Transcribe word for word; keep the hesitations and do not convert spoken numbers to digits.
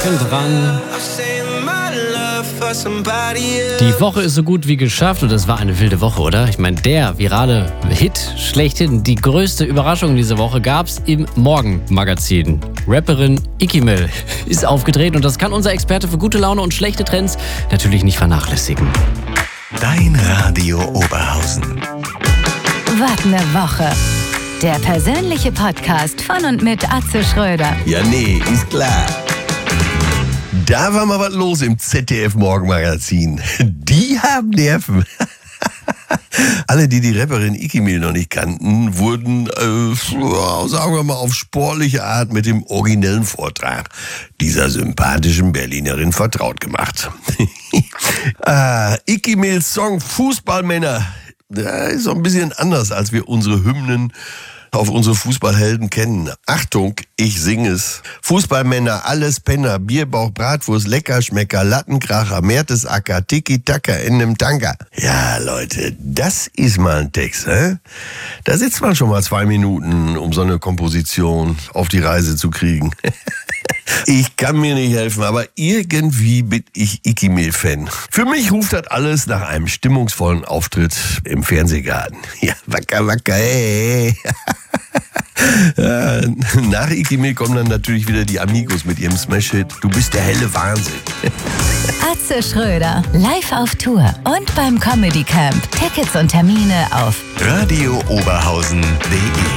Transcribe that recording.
bin dran. Die Woche ist so gut wie geschafft und es war eine wilde Woche, oder? Ich meine, der virale Hit schlechthin, die größte Überraschung diese Woche gab's im Morgen-Magazin. Rapperin Ikimel ist aufgetreten und das kann unser Experte für gute Laune und schlechte Trends natürlich nicht vernachlässigen. Dein Radio Oberhausen. Was ne Woche. Der persönliche Podcast von und mit Atze Schröder. Ja, nee, ist klar. Da war mal was los im Z D F-Morgenmagazin. Die haben Nerven. Alle, die die Rapperin Ikimel noch nicht kannten, wurden, äh, sagen wir mal, auf sportliche Art mit dem originellen Vortrag dieser sympathischen Berlinerin vertraut gemacht. ah, Ikimels Song Fußballmänner, der ist so ein bisschen anders, als wir unsere Hymnen auf unsere Fußballhelden kennen. Achtung, ich singe es. Fußballmänner, alles Penner, Bierbauch, Bratwurst, Leckerschmecker, Lattenkracher, Mertesacker, Tiki-Taka in nem Tanker. Ja, Leute, das ist mal ein Text, hä? Da sitzt man schon mal zwei Minuten, um so eine Komposition auf die Reise zu kriegen. Ich kann mir nicht helfen, aber irgendwie bin ich Ikimel-Fan. Für mich ruft das alles nach einem stimmungsvollen Auftritt im Fernsehgarten. Ja, wacker, wacker, hey. Ja, nach Ikimel kommen dann natürlich wieder die Amigos mit ihrem Smash-Hit Du bist der helle Wahnsinn. Atze Schröder, live auf Tour und beim Comedy Camp. Tickets und Termine auf radio oberhausen punkt de